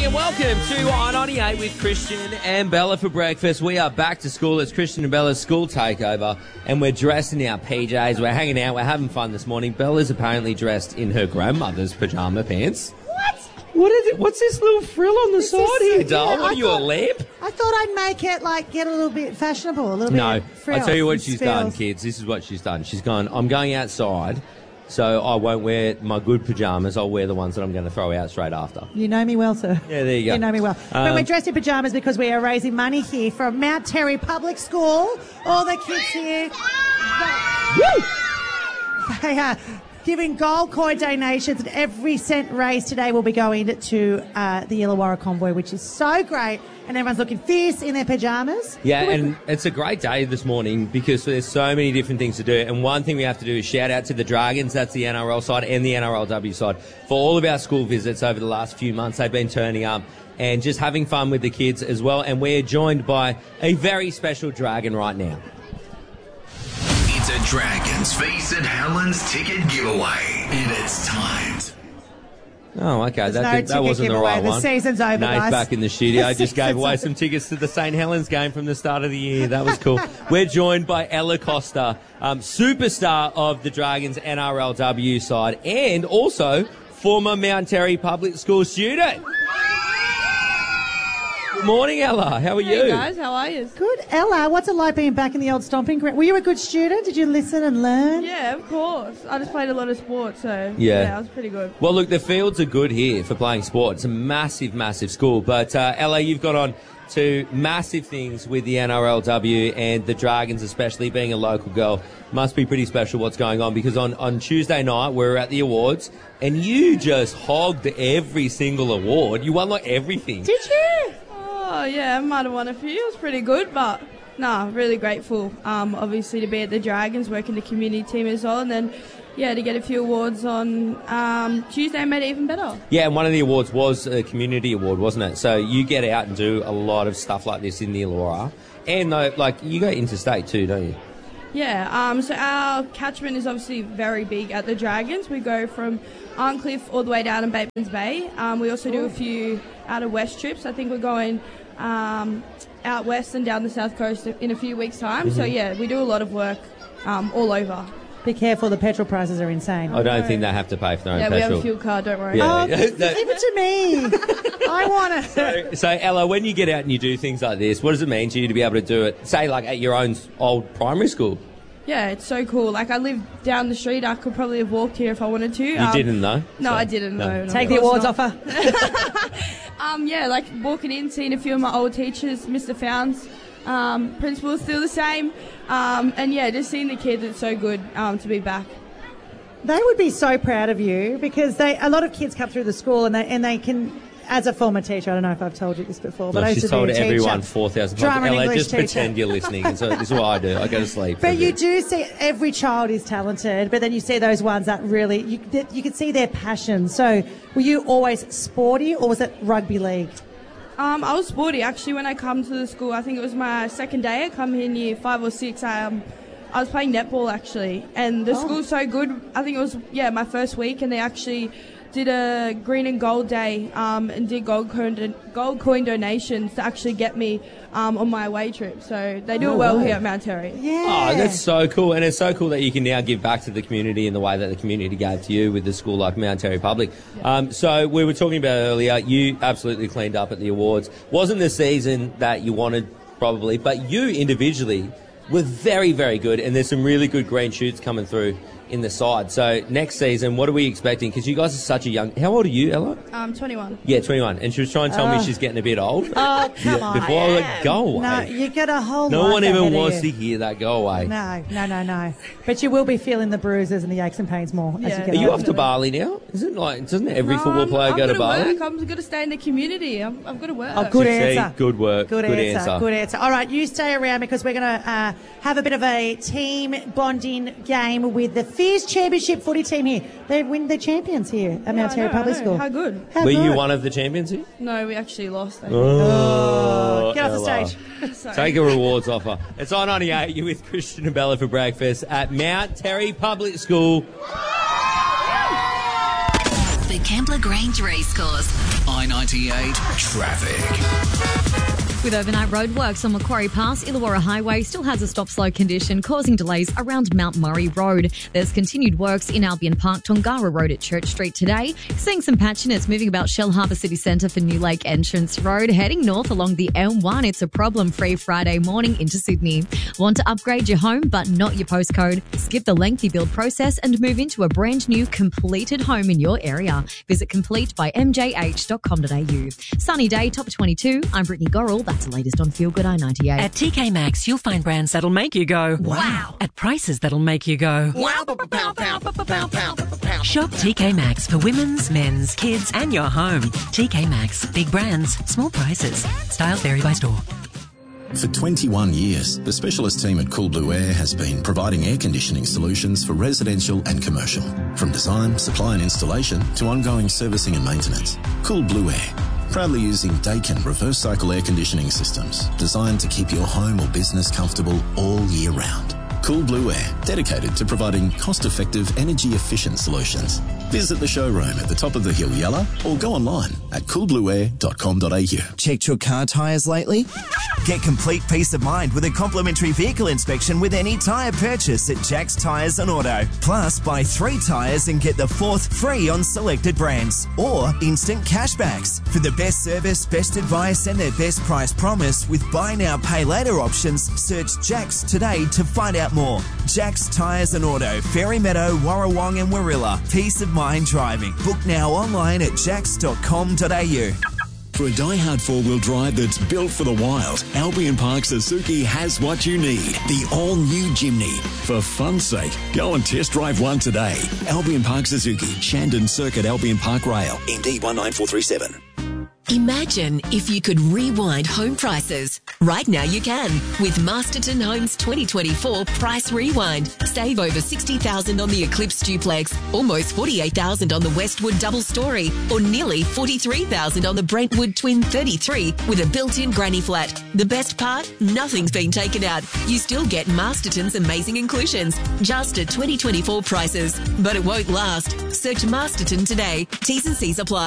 morning and welcome to I-98 with Christian and Bella for breakfast. We are back to school. It's Christian and Bella's school takeover and we're dressed in our PJs. We're hanging out. We're having fun this morning. Bella's apparently dressed in her grandmother's pyjama pants. What is it? What's this little frill on the side here, doll? What are you, a lamp? I thought I'd make it, get a little bit fashionable, a little No, bit frill. I tell you what she's done, kids. This is what she's done. She's gone, I'm going outside, so I won't wear my good pyjamas. I'll wear the ones that I'm going to throw out straight after. You know me well, sir. Yeah, there you go. You know me well. But we're dressed in pyjamas because we are raising money here from Mount Terry Public School. All the kids here. They are giving gold coin donations, and every cent raised today will be going to the Illawarra Convoy, which is so great. And everyone's looking fierce in their pyjamas. Yeah, and it's a great day this morning because there's so many different things to do. And one thing we have to do is shout out to the Dragons, that's the NRL side, and the NRLW side. For all of our school visits over the last few months, they've been turning up and just having fun with the kids as well. And we're joined by a very special Dragon right now. It's a Dragons v St Helens ticket giveaway, and it's timed. Oh, okay. There's That wasn't the right one. The season's over, Nate's guys. back in the studio. Just gave away some tickets to the St Helens game from the start of the year. That was cool. We're joined by Ella Costa, superstar of the Dragons NRLW side, and also former Mount Terry Public School student. Good morning, Ella. How are you? Hey guys, how are you? Good. Ella, what's it like being back in the old stomping ground? Were you a good student? Did you listen and learn? Yeah, of course. I just played a lot of sports, so Yeah. it was pretty good. Well, look, the fields are good here for playing sport. It's a massive, massive school. But, Ella, you've got on to massive things with the NRLW and the Dragons, especially being a local girl. Must be pretty special what's going on because on Tuesday night we were at the awards and you just hogged every single award. You won like everything. Did you? Oh, yeah, I might have won a few. It was pretty good, but really grateful, obviously, to be at the Dragons, working the community team as well, and then, to get a few awards on Tuesday made it even better. Yeah, and one of the awards was a community award, wasn't it? So you get out and do a lot of stuff like this in the Illawarra. And, you go interstate too, don't you? Yeah, so our catchment is obviously very big at the Dragons. We go from Arncliffe all the way down to Batemans Bay. We also do a few out of west trips. I think we're going out west and down the south coast in a few weeks' time. Mm-hmm. So, we do a lot of work all over. Be careful, the petrol prices are insane. I don't think they have to pay for their own Yeah, petrol. we have a fuel card, don't worry. Yeah. Oh, give it to me. I want it. So, Ella, when you get out and you do things like this, what does it mean to you to be able to do it, say, like at your own old primary school? Yeah, it's so cool. I live down the street. I could probably have walked here if I wanted to. You didn't, though? No, I didn't. No. Take the awards off her. Walking in, seeing a few of my old teachers, Mr. Founds, principal's still the same. Just seeing the kids, it's so good to be back. They would be so proud of you because a lot of kids come through the school and they can, as a former teacher, I don't know if I've told you this before, but I used she's to be told a teacher. everyone 4,000 Drama times. and Ella, English just teacher. pretend you're listening. And so this is what I do. I go to sleep. But you do see every child is talented, but then you see those ones that really, you can see their passion. So were you always sporty or was it rugby league? I was sporty. Actually, when I come to the school, I think it was my second day. I come here in year 5 or 6. I was playing netball, actually. And the school's so good. I think it was, my first week. And they actually did a green and gold day and did gold coin donations to actually get me on my away trip. So they do it well here at Mount Terry. Yeah. Oh, that's so cool. And it's so cool that you can now give back to the community in the way that the community gave to you with the school like Mount Terry Public. Yeah. So we were talking about earlier, you absolutely cleaned up at the awards. Wasn't the season that you wanted, probably, but you individually were very, very good. And there's some really good green shoots coming through in the side. So next season, what are we expecting? Because you guys are such a young... How old are you, Ella? 21. Yeah, 21. And she was trying to tell me she's getting a bit old. Oh, come on. Before I went, go away. No, you get a whole No life one even ahead of wants to you. hear that. Go away. No. But you will be feeling the bruises and the aches and pains more as you get Yeah. Are you older. off to Bali now? Doesn't every football player I've go got to Bali? Work. I'm going to stay in the community. I've got to work. Oh, good See, answer. good work. Good answer. All right, you stay around because we're going to have a bit of a team bonding game with the Fierce Championship footy team here. They win the champions here at Mount Terry Public School. How good. How Were you good. one of the champions here? No, we actually lost. Oh, Get off the Ella. stage. Sorry. Take a rewards offer. It's on 98. You're with Christian and Bella for breakfast at Mount Terry Public School. The the Kembla Grange Racecourse. I-98 traffic. With overnight roadworks on Macquarie Pass, Illawarra Highway still has a stop-slow condition causing delays around Mount Murray Road. There's continued works in Albion Park, Tongara Road at Church Street today. Seeing some patchiness moving about Shell Harbour City Centre for New Lake Entrance Road. Heading north along the M1, it's a problem-free Friday morning into Sydney. Want to upgrade your home but not your postcode? Skip the lengthy build process and move into a brand new completed home in your area. Visit completebymjh.com.au. Sunny day, top of 22. I'm Brittany Gorrell. That's the latest on Feel Good I-98. At TK Maxx, you'll find brands that'll make you go, wow, at prices that'll make you go, wow. Shop TK Maxx for women's, men's, kids, and your home. TK Maxx, big brands, small prices. Styles vary by store. For 21 years, the specialist team at Cool Blue Air has been providing air conditioning solutions for residential and commercial. From design, supply and installation to ongoing servicing and maintenance. Cool Blue Air, proudly using Daikin reverse cycle air conditioning systems designed to keep your home or business comfortable all year round. Cool Blue Air, dedicated to providing cost-effective, energy-efficient solutions. Visit the showroom at the top of the hill, Yella, or go online at coolblueair.com.au. Checked your car tyres lately? Get complete peace of mind with a complimentary vehicle inspection with any tyre purchase at Jack's Tyres and Auto. Plus, buy 3 tyres and get the 4th free on selected brands. Or instant cashbacks. For the best service, best advice and their best price promise with buy now, pay later options, search Jack's today to find out more. Jack's Tyres and Auto, Fairy Meadow, Warrawong and Warilla. Peace of mind driving. Book now online at jacks.com.au. For a die-hard four-wheel drive that's built for the wild, Albion Park Suzuki has what you need. The all-new Jimny. For fun's sake, go and test drive one today. Albion Park Suzuki, Shandon Circuit, Albion Park Rail, MD 19437. Imagine if you could rewind home prices. Right now you can with Masterton Homes 2024 Price Rewind. Save over $60,000 on the Eclipse Duplex, almost $48,000 on the Westwood Double Story, or nearly $43,000 on the Brentwood Twin 33 with a built-in granny flat. The best part? Nothing's been taken out. You still get Masterton's amazing inclusions, just at 2024 prices. But it won't last. Search Masterton today. T's and C's apply.